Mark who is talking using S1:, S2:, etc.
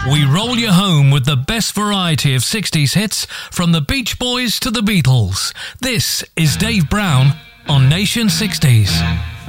S1: We roll you home with the best variety of 60s hits from the Beach Boys to the Beatles. This is Dave Brown on Nation 60s.